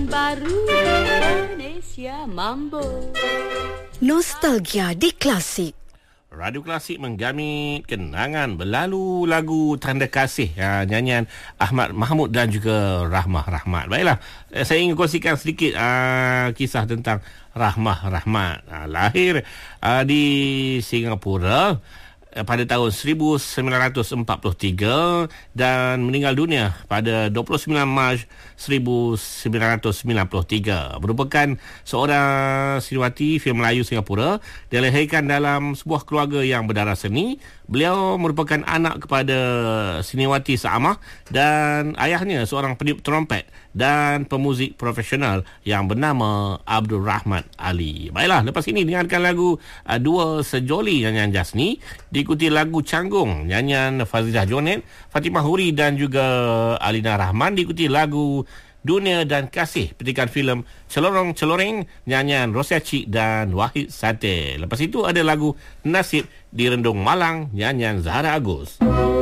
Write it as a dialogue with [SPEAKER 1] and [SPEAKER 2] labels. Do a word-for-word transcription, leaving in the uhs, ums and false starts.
[SPEAKER 1] Baru Indonesia Mambo.
[SPEAKER 2] Nostalgia di Klasik.
[SPEAKER 3] Radio Klasik menggamit kenangan berlalu lagu Tanda Kasih, uh, nyanyian Ahmad Mahmud dan juga Rahmah Rahmat. Baiklah, saya ingin kongsikan sedikit uh, kisah tentang Rahmah Rahmat. Uh, lahir uh, di Singapura uh, pada tahun seribu sembilan ratus empat puluh tiga dan meninggal dunia pada dua puluh sembilan Mac seribu sembilan ratus sembilan puluh tiga. Merupakan seorang siniwati filem Melayu Singapura. Dia dilahirkan dalam sebuah keluarga yang berdarah seni. Beliau merupakan anak kepada siniwati seamah dan ayahnya seorang peniup trompet dan pemuzik profesional yang bernama Abdul Rahmat Ali. Baiklah, lepas ini dengarkan lagu uh, Dua Sejoli nyanyian Jasni, diikuti lagu Canggung nyanyian Fazilah Jonet, Fatimah Huri dan juga Alina Rahman, diikuti lagu Dunia dan Kasih petikan filem Celorong Celoreng nyanyian Rosia Cik dan Wahid Sate. Lepas itu ada lagu Nasib di Rendung Malang nyanyian Zahra Agus.